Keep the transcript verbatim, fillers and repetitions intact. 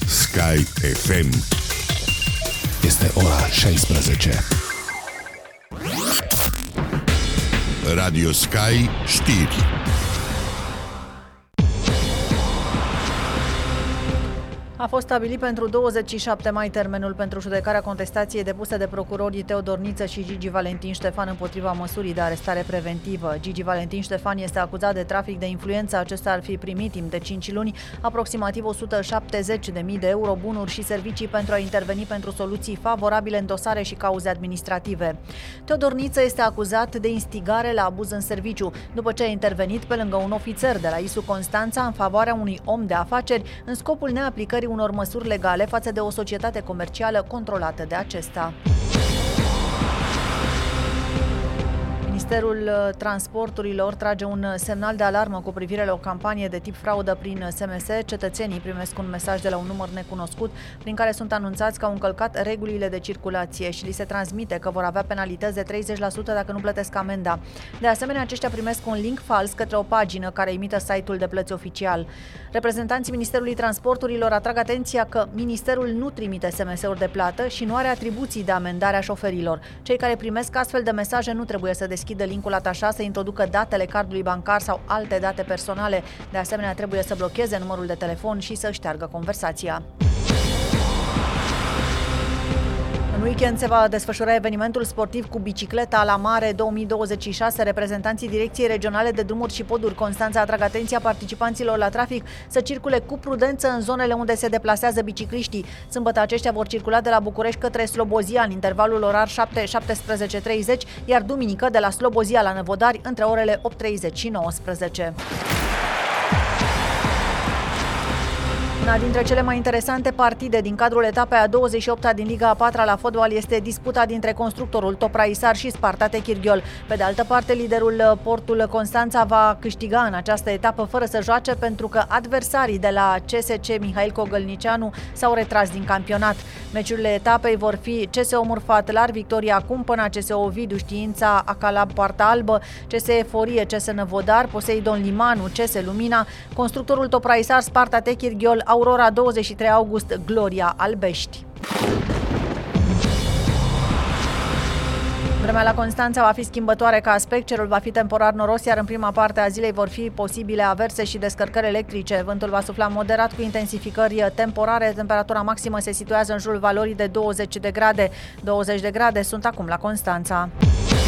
Sky F M. Este ora șaisprezece. Radio Sky știri. A fost stabilit pentru douăzeci și șapte mai termenul pentru judecarea contestației depuse de procurorii Teodor Niță și Gigi Valentin Ștefan împotriva măsurii de arestare preventivă. Gigi Valentin Ștefan este acuzat de trafic de influență. Acesta ar fi primit timp de cinci luni aproximativ o sută șaptezeci de mii de euro, bunuri și servicii pentru a interveni pentru soluții favorabile în dosare și cauze administrative. Teodor Niță este acuzat de instigare la abuz în serviciu, după ce a intervenit pe lângă un ofițer de la I S U Constanța în favoarea unui om de afaceri în scopul neaplicării unor măsuri legale față de o societate comercială controlată de acesta. Ministerul Transporturilor trage un semnal de alarmă cu privire la o campanie de tip fraudă prin S M S. Cetățenii primesc un mesaj de la un număr necunoscut prin care sunt anunțați că au încălcat regulile de circulație și li se transmite că vor avea penalități de treizeci la sută dacă nu plătesc amenda. De asemenea, aceștia primesc un link fals către o pagină care imită site-ul de plăți oficial. Reprezentanții Ministerului Transporturilor atrag atenția că Ministerul nu trimite S M S-uri de plată și nu are atribuții de amendare a șoferilor. Cei care primesc astfel de mesaje nu trebuie să deschidă de linkul atașat, să introducă datele cardului bancar sau alte date personale. De asemenea, trebuie să blocheze numărul de telefon și să șteargă conversația. În weekend se va desfășura evenimentul sportiv cu bicicleta la mare două mii douăzeci și șase. Reprezentanții Direcției Regionale de Drumuri și Poduri Constanța atrag atenția participanților la trafic să circule cu prudență în zonele unde se deplasează bicicliștii. Sâmbătă aceștia vor circula de la București către Slobozia în intervalul orar șapte șaptesprezece treizeci, iar duminică de la Slobozia la Năvodari între orele opt treizeci și nouăsprezece. Una dintre cele mai interesante partide din cadrul etapei a douăzeci și opta din Liga a patra la fotbal este disputa dintre constructorul Topraisar și Sparta Techirghiol. Pe de altă parte, liderul Portul Constanța va câștiga în această etapă fără să joace, pentru că adversarii de la C S C Mihail Cogălnicianu s-au retras din campionat. Meciurile etapei vor fi C S O Murfat Lar, Victoria Cumpăna, C S O Ovidiu Știința, Acalab Poarta Albă, C S Eforie, C S Năvodar, Poseidon Limanu, C S Lumina, constructorul Topraisar, Sparta Techirghiol, Aurora douăzeci și trei august, Gloria Albești. Vremea la Constanța va fi schimbătoare ca aspect, cerul va fi temporar noros, iar în prima parte a zilei vor fi posibile averse și descărcări electrice. Vântul va sufla moderat cu intensificări temporare, temperatura maximă se situează în jurul valorii de douăzeci de grade. douăzeci de grade sunt acum la Constanța.